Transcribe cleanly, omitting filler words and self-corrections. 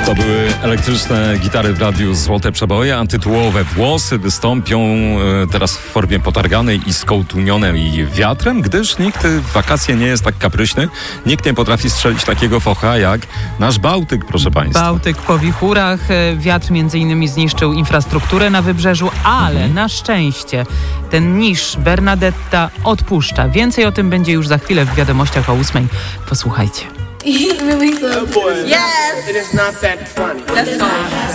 To były elektryczne gitary w radiu Złote Przeboje, a tytułowe Włosy wystąpią teraz w formie potarganej i skołtunionej wiatrem, gdyż nikt w wakacje nie jest tak kapryśny. Nikt nie potrafi strzelić takiego focha jak nasz Bałtyk, proszę Państwa. Bałtyk po wichurach, wiatr między innymi zniszczył infrastrukturę na wybrzeżu, ale na szczęście ten niż Bernadetta odpuszcza. Więcej o tym będzie już za chwilę w wiadomościach o 8:00. Posłuchajcie. Really good. Yes. It is not that funny. That's fine.